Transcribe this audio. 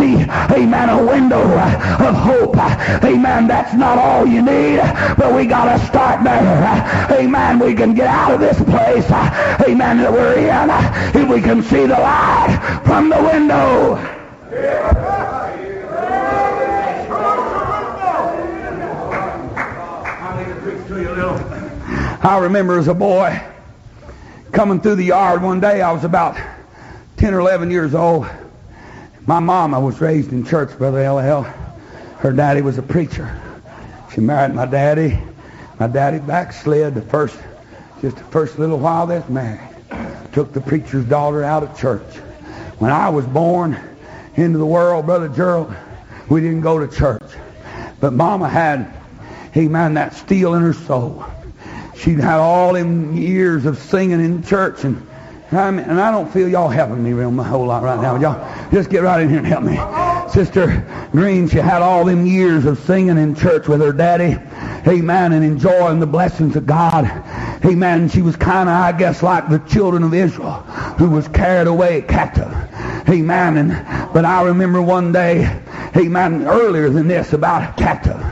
see, amen, a window of hope. Amen, that's not all you need, but we got to start there. Amen, we can get out of this place, amen, that we're in, if we can see the light from the window. I remember as a boy coming through the yard one day. I was about 10 or 11 years old. My mama was raised in church, Brother L.L. Her daddy was a preacher. She married my daddy. My daddy backslid the first little while they was married. Took the preacher's daughter out of church. When I was born into the world, Brother Gerald, we didn't go to church. But Mama had, amen, that steel in her soul. She'd had all them years of singing in church, and I don't feel y'all helping me real a whole lot right now. Y'all just get right in here and help me. Sister Green, she had all them years of singing in church with her daddy, amen, and enjoying the blessings of God, amen. She was kind of, I guess, like the children of Israel who was carried away captive, amen. But I remember one day, amen, earlier than this, about captive.